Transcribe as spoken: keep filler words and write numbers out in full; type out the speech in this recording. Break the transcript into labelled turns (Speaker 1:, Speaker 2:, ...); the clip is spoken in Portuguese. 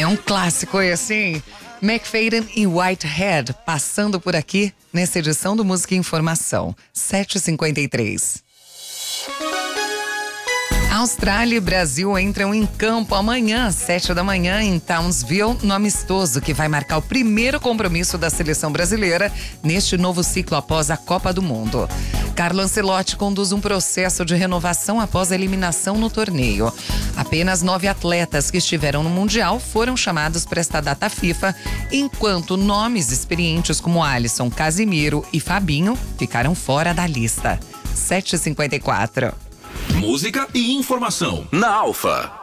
Speaker 1: um clássico esse, hein? McFadden e Whitehead passando por aqui nessa edição do Música e Informação, sete e cinquenta e três. Austrália e Brasil entram em campo amanhã, às sete da manhã, em Townsville, no amistoso que vai marcar o primeiro compromisso da seleção brasileira neste novo ciclo após a Copa do Mundo. Carlo Ancelotti conduz um processo de renovação após a eliminação no torneio. Apenas nove atletas que estiveram no Mundial foram chamados para esta data FIFA, enquanto nomes experientes como Alisson, Casimiro e Fabinho ficaram fora da lista. sete e cinquenta e quatro.
Speaker 2: Música e informação na Alfa.